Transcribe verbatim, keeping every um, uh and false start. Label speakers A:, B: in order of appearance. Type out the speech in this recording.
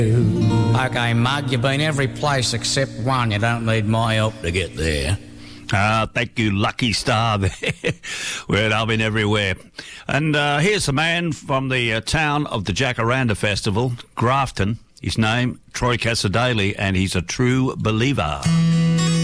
A: Okay, Mug, you've been every place except one. You don't need my help to get there.
B: Ah, thank you, lucky star there. Well, I've been everywhere. And uh, here's a man from the uh, town of the Jacaranda Festival, Grafton. His name, Troy Casadale, and he's a true believer.